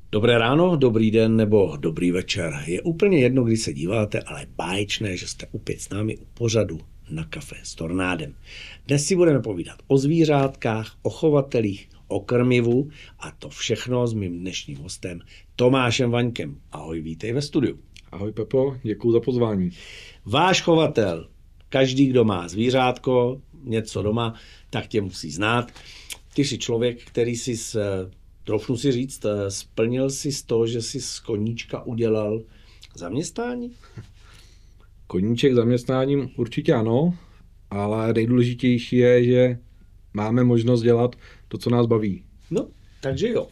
Dobré ráno, dobrý den nebo dobrý večer. Je úplně jedno, kdy se díváte, ale báječné, že jste opět s námi u pořadu Na kafe s Tornádem. Dnes si budeme povídat o zvířátkách, o chovatelích, o krmivu a to všechno s mým dnešním hostem Tomášem Vaňkem. Ahoj, vítej ve studiu. Ahoj Pepo, děkuji za pozvání. Váš chovatel, každý, kdo má zvířátko, něco doma, tak tě musí znát. Ty jsi člověk, který si troufnu si říct, splnil jsi z toho, že jsi z koníčka udělal zaměstnání? Koníček zaměstnáním určitě ano, ale nejdůležitější je, že máme možnost dělat to, co nás baví. No, takže jo.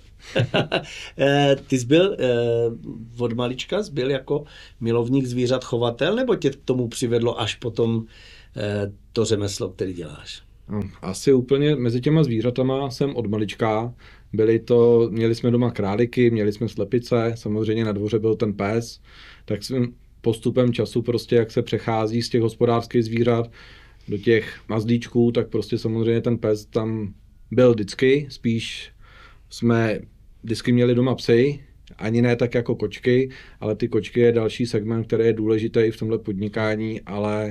Ty jsi byl od malička, jsi byl jako milovník zvířat chovatel, nebo tě k tomu přivedlo až potom to řemeslo, který děláš? Asi úplně mezi těma zvířatama jsem od malička. Měli jsme doma králíky, měli jsme slepice, samozřejmě na dvoře byl ten pes, tak jsem postupem času prostě, jak se přechází z těch hospodářských zvířat do těch mazlíčků, tak prostě samozřejmě ten pes tam byl vždycky, spíš jsme vždycky měli doma psy, ani ne tak jako kočky, ale ty kočky je další segment, který je důležitý v tomhle podnikání, ale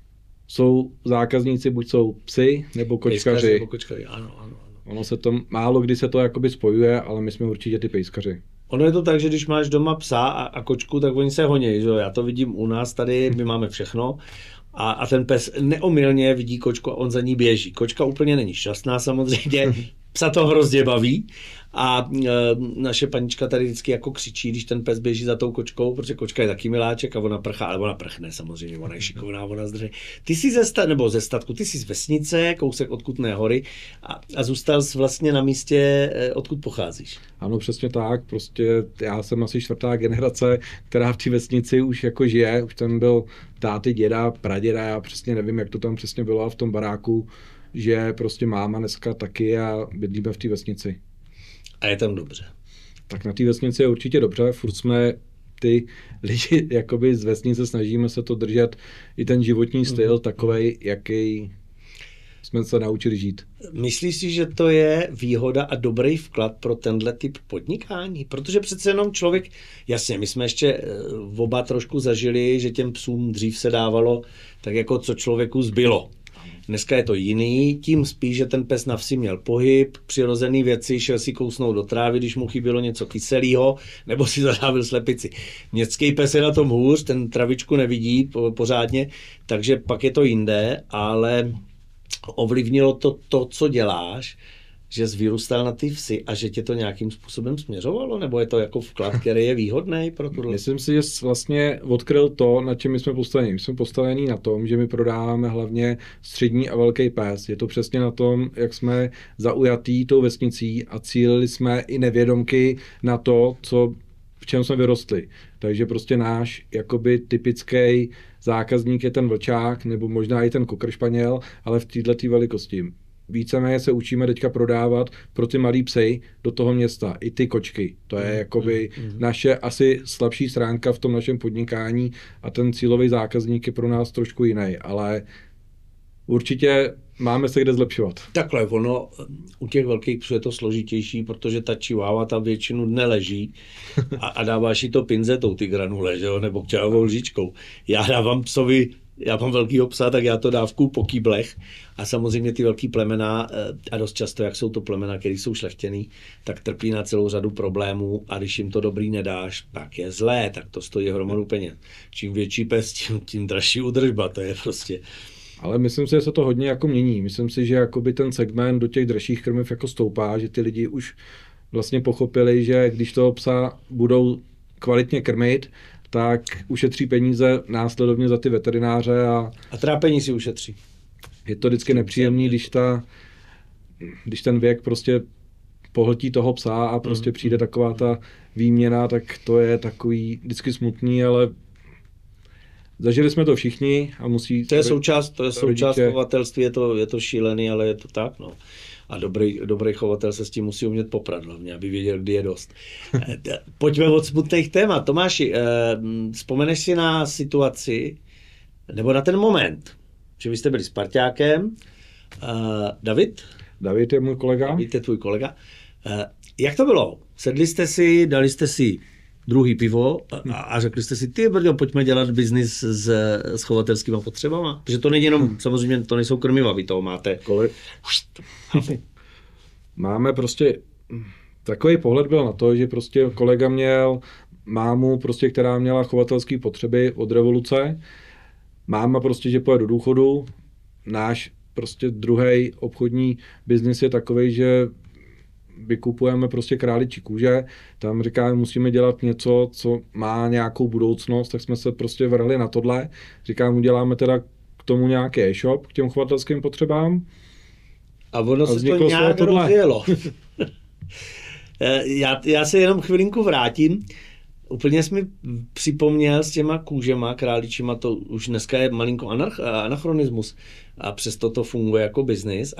jsou zákazníci, buď jsou psy, nebo kočkaři. Ano. Ono se to, málo kdy se to jakoby spojuje, ale my jsme určitě ty pejskaři. Ono je to tak, že když máš doma psa a kočku, tak oni se honí, že? Já to vidím u nás tady, my máme všechno a ten pes neomylně vidí kočku a on za ní běží. Kočka úplně není šťastná samozřejmě, psa to hrozně baví a naše panička tady vždycky jako křičí, když ten pes běží za tou kočkou, protože kočka je taky miláček a ona prchá, ale ona prchne samozřejmě, ona je šikovná, ona zdrže. Ty jsi ze statku, ty jsi z vesnice, kousek od Kutné Hory a zůstal jsi vlastně na místě, odkud pocházíš. Ano, přesně tak, prostě já jsem asi čtvrtá generace, která v té vesnici už jako žije, už tam byl táty, děda, praděda, já přesně nevím, jak to tam přesně bylo v tom baráku, že prostě máma dneska taky a bydlíme v té vesnici. A je tam dobře. Tak na té vesnici je určitě dobře, furt jsme ty lidi jakoby z vesnice, snažíme se to držet i ten životní styl takovej, jaký jsme se naučili žít. Myslíš si, že to je výhoda a dobrý vklad pro tenhle typ podnikání? Protože přece jenom člověk, jasně, my jsme ještě oba trošku zažili, že těm psům dřív se dávalo tak jako co člověku zbylo. Dneska je to jiný, tím spíš, že ten pes na vsi měl pohyb, přirozený věci, šel si kousnout do trávy, když mu chybělo něco kyselého, nebo si zadávil slepici. Městský pes je na tom hůř, ten travičku nevidí pořádně, takže pak je to jinde, ale ovlivnilo to, co děláš, že jsi vyrůstal na ty vsi a že tě to nějakým způsobem směřovalo? Nebo je to jako vklad, který je výhodný pro tohle? Myslím si, že jsi vlastně odkryl to, na čem my jsme postaveni. My jsme postavení na tom, že my prodáváme hlavně střední a velký pes. Je to přesně na tom, jak jsme zaujatý tou vesnicí a cílili jsme i nevědomky na to, v čem jsme vyrostli. Takže prostě náš jakoby typický zákazník je ten vlčák, nebo možná i ten kokršpaněl, ale v této velikosti. Víceméně se učíme teďka prodávat pro ty malý psy do toho města, i ty kočky. To je jakoby naše asi slabší stránka v tom našem podnikání a ten cílový zákazník je pro nás trošku jiný, ale určitě máme se kde zlepšovat. Takhle, ono u těch velkých psů je to složitější, protože ta chihuahua tam většinu dne leží a dáváš jí to pinzetou, ty granule, že jo, nebo kťavou lžičkou. Já mám velkýho psa, tak já to dávku po kýblech a samozřejmě ty velký plemena a dost často, jak jsou to plemena, které jsou šlechtěný, tak trpí na celou řadu problémů a když jim to dobrý nedáš, tak je zlé, tak to stojí hromadu peněz. Čím větší pes, tím dražší údržba, to je prostě... Ale myslím si, že se to hodně jako mění. Myslím si, že jakoby ten segment do těch dražších krmiv jako stoupá, že ty lidi už vlastně pochopili, že když toho psa budou kvalitně krmit, tak ušetří peníze následovně za ty veterináře. A trápení si ušetří. Je to vždycky nepříjemný, když ten věk prostě pohltí toho psa a prostě přijde taková ta výměna, tak to je takový vždycky smutný, ale zažili jsme to všichni a musí... To je součást chovatelství, je to šílený, ale je to tak, no. A dobrý chovatel se s tím musí umět poprat hlavně, aby věděl, kdy je dost. Pojďme od smutných témat. Tomáši, vzpomeneš si na situaci, nebo na ten moment, že vy jste byli s parťákem, David? David je můj kolega. David je tvůj kolega. Jak to bylo? sedli jste si, dali jste si druhý pivo a řekli jste si, ty brďo, pojďme dělat biznis s chovatelskýma potřebama. Protože to není jenom, samozřejmě to nejsou krmiva, vy toho máte. Máme prostě, takový pohled byl na to, že prostě kolega měl mámu, prostě, která měla chovatelské potřeby od revoluce. Máma prostě, že pojede do důchodu. Náš prostě druhý obchodní biznis je takovej, že vykupujeme prostě králičí kůže, tam říkáme, musíme dělat něco, co má nějakou budoucnost, tak jsme se prostě vrhli na tohle. Říkám, uděláme teda k tomu nějaký e-shop, k těm chovatelským potřebám. A ono se to nějak rozjelo. já se jenom chvilinku vrátím. Úplně jsi mi připomněl s těma kůžema králičíma, to už dneska je malinko anachronismus a přesto to funguje jako biznis.